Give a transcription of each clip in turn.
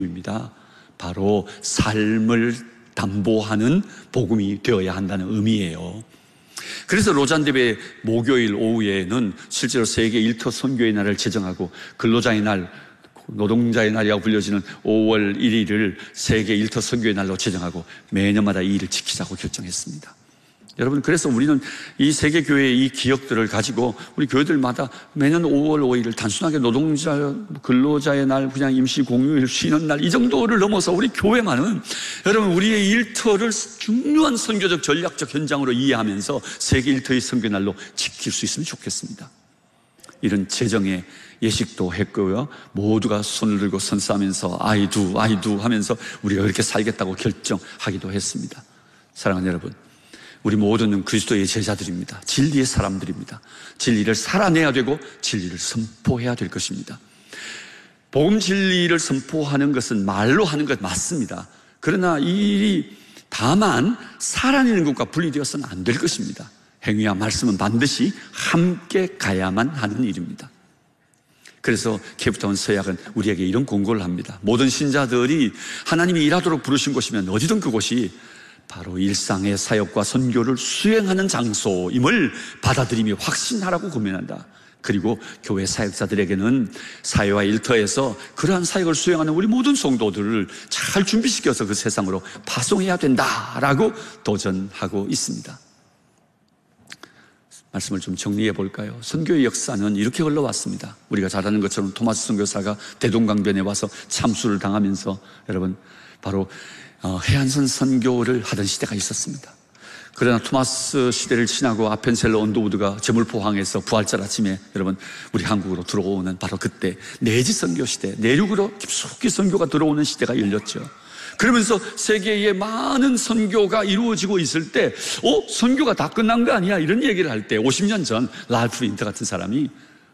입니다. 바로 삶을 담보하는 복음이 되어야 한다는 의미예요. 그래서 로잔대회 목요일 오후에는 실제로 세계 일터 선교의 날을 제정하고 근로자의 날, 노동자의 날이라고 불려지는 5월 1일을 세계 일터 선교의 날로 제정하고 매년마다 이 일을 지키자고 결정했습니다. 여러분, 그래서 우리는 이 세계교회의 이 기억들을 가지고 우리 교회들마다 매년 5월 5일을 단순하게 노동자, 근로자의 날, 그냥 임시 공휴일 쉬는 날 이 정도를 넘어서 우리 교회만은 여러분 우리의 일터를 중요한 선교적 전략적 현장으로 이해하면서 세계 일터의 선교날로 지킬 수 있으면 좋겠습니다. 이런 재정의 예식도 했고요, 모두가 손을 들고 선싸면서 아이두 하면서 우리가 그렇게 살겠다고 결정하기도 했습니다. 사랑하는 여러분, 우리 모두는 그리스도의 제자들입니다. 진리의 사람들입니다. 진리를 살아내야 되고 진리를 선포해야 될 것입니다. 복음 진리를 선포하는 것은 말로 하는 것 맞습니다. 그러나 이 일이 다만 살아내는 것과 분리되어서는 안 될 것입니다. 행위와 말씀은 반드시 함께 가야만 하는 일입니다. 그래서 케이프타운 서약은 우리에게 이런 권고를 합니다. 모든 신자들이 하나님이 일하도록 부르신 곳이면 어디든 그곳이 바로 일상의 사역과 선교를 수행하는 장소임을 받아들이며 확신하라고 권면한다. 그리고 교회 사역자들에게는 사회와 일터에서 그러한 사역을 수행하는 우리 모든 성도들을 잘 준비시켜서 그 세상으로 파송해야 된다라고 도전하고 있습니다. 말씀을 좀 정리해 볼까요? 선교의 역사는 이렇게 흘러왔습니다. 우리가 잘 아는 것처럼 토마스 선교사가 대동강변에 와서 참수를 당하면서 여러분 바로 해안선 선교를 하던 시대가 있었습니다. 그러나 토마스 시대를 지나고 아펜셀러 언더우드가 제물포항에서 부활절 아침에 여러분 우리 한국으로 들어오는 바로 그때 내지 선교 시대, 내륙으로 깊숙이 선교가 들어오는 시대가 열렸죠. 그러면서 세계에 많은 선교가 이루어지고 있을 때 선교가 다 끝난 거 아니야? 이런 얘기를 할 때 50년 전 랄프 린터 같은 사람이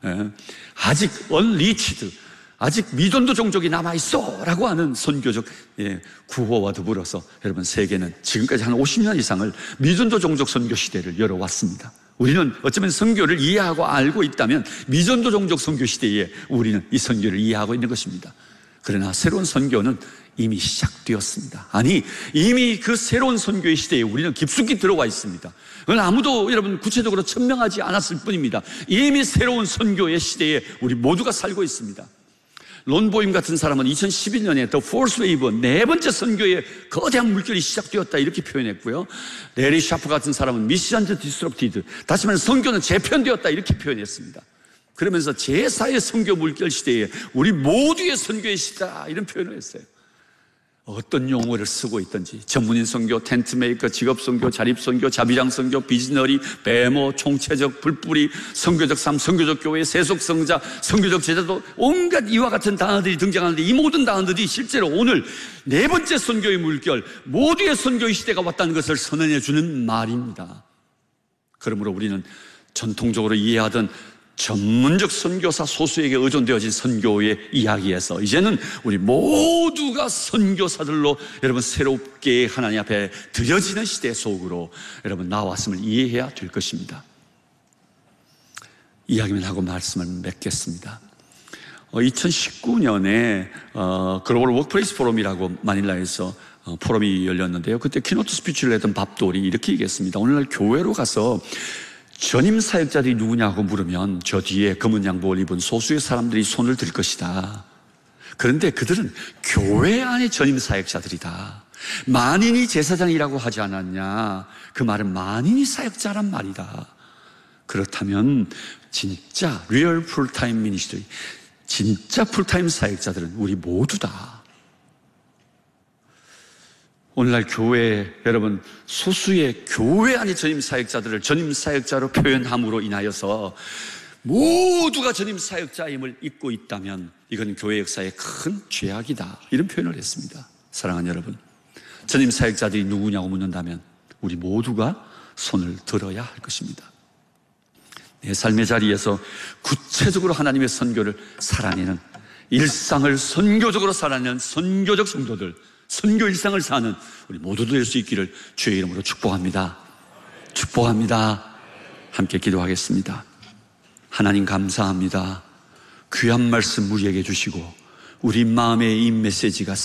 아직 unreached, 아직 미전도 종족이 남아있어 라고 하는 선교적 구호와 더불어서 여러분 세계는 지금까지 한 50년 이상을 미전도 종족 선교 시대를 열어왔습니다. 우리는 어쩌면 선교를 이해하고 알고 있다면 미전도 종족 선교 시대에 우리는 이 선교를 이해하고 있는 것입니다. 그러나 새로운 선교는 이미 시작되었습니다. 아니, 이미 그 새로운 선교의 시대에 우리는 깊숙이 들어와 있습니다. 그건 아무도 여러분 구체적으로 천명하지 않았을 뿐입니다. 이미 새로운 선교의 시대에 우리 모두가 살고 있습니다. 론 보임 같은 사람은 2011년에 The Fourth Wave, 네 번째 선교의 거대한 물결이 시작되었다 이렇게 표현했고요. 레리 샤프 같은 사람은 Mission Disrupted, 다시 말해 선교는 재편되었다 이렇게 표현했습니다. 그러면서 제4의 선교 물결 시대에 우리 모두의 선교의 시대다 이런 표현을 했어요. 어떤 용어를 쓰고 있든지 전문인 선교, 텐트메이커, 직업선교, 자립선교, 자비랑 선교, 비즈너리, 배모, 총체적, 불뿌리, 선교적 삶, 선교적 교회, 세속성자, 선교적 제자도 온갖 이와 같은 단어들이 등장하는데 이 모든 단어들이 실제로 오늘 네 번째 선교의 물결, 모두의 선교의 시대가 왔다는 것을 선언해 주는 말입니다. 그러므로 우리는 전통적으로 이해하던 전문적 선교사 소수에게 의존되어진 선교의 이야기에서 이제는 우리 모두가 선교사들로 여러분 새롭게 하나님 앞에 드려지는 시대 속으로 여러분 나왔음을 이해해야 될 것입니다. 이야기만 하고 말씀을 맺겠습니다. 2019년에 글로벌 워크플레이스 포럼이라고 마닐라에서 포럼이 열렸는데요. 그때 키노트 스피치를 했던 밥돌이 이렇게 얘기했습니다. 오늘날 교회로 가서 전임 사역자들이 누구냐고 물으면 저 뒤에 검은 양복을 입은 소수의 사람들이 손을 들 것이다. 그런데 그들은 교회 안의 전임 사역자들이다. 만인이 제사장이라고 하지 않았냐? 그 말은 만인이 사역자란 말이다. 그렇다면 진짜 리얼 풀타임 미니스트리, 진짜 풀타임 사역자들은 우리 모두다. 오늘날 교회 여러분 소수의 교회 안의 전임 사역자들을 전임 사역자로 표현함으로 인하여서 모두가 전임 사역자임을 잊고 있다면 이건 교회 역사의 큰 죄악이다 이런 표현을 했습니다. 사랑하는 여러분, 전임 사역자들이 누구냐고 묻는다면 우리 모두가 손을 들어야 할 것입니다. 내 삶의 자리에서 구체적으로 하나님의 선교를 살아내는, 일상을 선교적으로 살아내는 선교적 성도들, 선교 일상을 사는 우리 모두도 될 수 있기를 주의 이름으로 축복합니다. 축복합니다. 함께 기도하겠습니다. 하나님 감사합니다. 귀한 말씀 우리에게 주시고 우리 마음에 이 메시지가